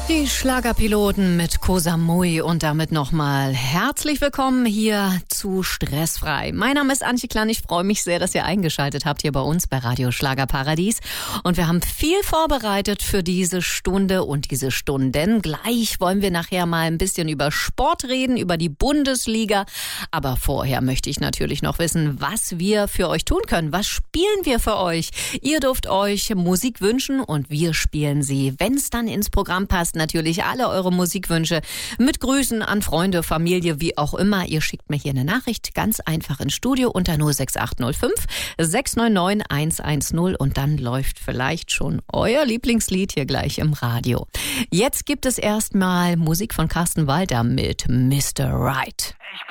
Die Schlagerpiloten mit Koh Samui und damit nochmal herzlich willkommen hier zu Stressfrei. Mein Name ist Antje Klann, ich freue mich sehr, dass ihr eingeschaltet habt hier bei uns bei Radio Schlagerparadies. Und wir haben viel vorbereitet für diese Stunde und diese Stunden. Gleich wollen wir nachher mal ein bisschen über Sport reden, über die Bundesliga. Aber vorher möchte ich natürlich noch wissen, was wir für euch tun können. Was spielen wir für euch? Ihr dürft euch Musik wünschen und wir spielen sie, wenn es dann ins Programm passt. Natürlich alle eure Musikwünsche mit Grüßen an Freunde, Familie, wie auch immer. Ihr schickt mir hier eine Nachricht ganz einfach ins Studio unter 06805 699 110 und dann läuft vielleicht schon euer Lieblingslied hier gleich im Radio. Jetzt gibt es erstmal Musik von Carsten Walter mit Mr. Right.